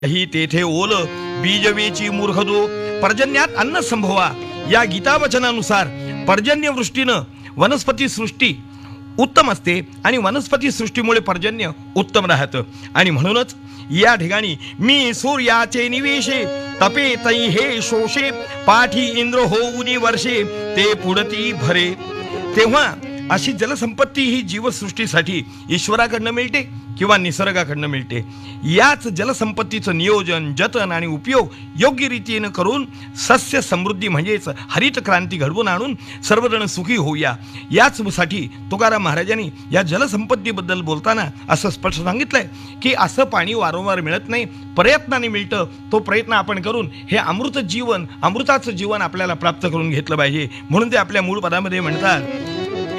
ही तेथे ओल बीजवेची मूर्खदो पर्जन्यात अन्न संभवा. या गीतावचनानुसार पर्जन्यवृष्टीनं वनस्पती सृष्टी उत्तम असते आणि वनस्पती सृष्टीमुळे पर्जन्य उत्तम राहतं. आणि म्हणूनच या ठिकाणी मी सूर्याचे निवेशे तपे तई हे शोषे पाठी इंद्र होऊनी वर्षे ते पुढती भरे. तेव्हा अशी जलसंपत्ती ही जीवसृष्टीसाठी ईश्वराकडनं मिळते किंवा निसर्गाकडनं मिळते. याच जलसंपत्तीचं नियोजन जतन आणि उपयोग योग्य रीतीनं करून सस्य समृद्धी म्हणजेच हरित क्रांती घडवून आणून सर्वजण सुखी होऊया. याचसाठी तुकाराम महाराजांनी या जलसंपत्तीबद्दल बोलताना असं स्पष्ट सांगितलंय की असं पाणी वारंवार मिळत नाही, प्रयत्नाने मिळतं. तो प्रयत्न आपण करून हे अमृताचं जीवन आपल्याला प्राप्त करून घेतलं पाहिजे. म्हणून ते आपल्या मूळ पदामध्ये म्हणतात